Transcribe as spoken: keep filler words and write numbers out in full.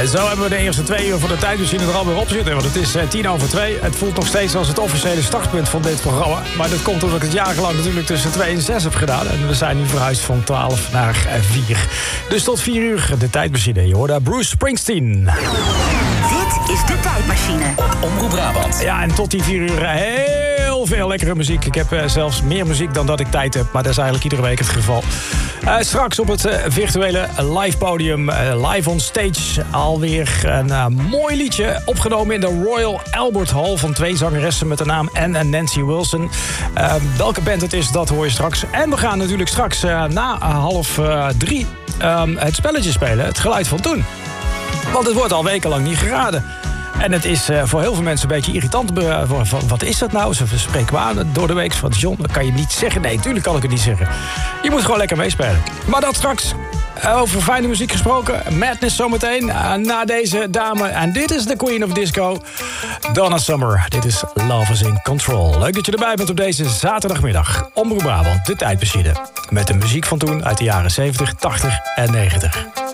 En zo hebben we de eerste twee uur van de tijdmachine er alweer op zitten. Want het is uh, tien over twee. Het voelt nog steeds als het officiële startpunt van dit programma. Maar dat komt omdat ik het jarenlang natuurlijk tussen twee en zes heb gedaan. En we zijn nu verhuisd van twaalf naar vier. Dus tot vier uur de tijdmachine. Je hoort daar Bruce Springsteen. Dit is de tijdmachine op Omroep Brabant. Ja, en tot die vier uur heel veel lekkere muziek. Ik heb uh, zelfs meer muziek dan dat ik tijd heb. Maar dat is eigenlijk iedere week het geval. Uh, straks op het uh, virtuele live podium, uh, live on stage, alweer een uh, mooi liedje opgenomen in de Royal Albert Hall van twee zangeressen met de naam Anne en Nancy Wilson. Uh, welke band het is, dat hoor je straks. En we gaan natuurlijk straks uh, na half uh, drie um, het spelletje spelen, het geluid van toen. Want het wordt al wekenlang niet geraden. En het is uh, voor heel veel mensen een beetje irritant. Uh, van, wat is dat nou? Ze spreken me aan door de week van John. Dat kan je niet zeggen. Nee, natuurlijk kan ik het niet zeggen. Je moet gewoon lekker meespelen. Maar dat straks. Uh, over fijne muziek gesproken. Madness zometeen. Uh, na deze dame. En dit is de Queen of Disco. Donna Summer. Dit is Love is in Control. Leuk dat je erbij bent op deze zaterdagmiddag. Omroep Brabant, de tijdmachine. Met de muziek van toen uit de jaren zeventig, tachtig en negentig.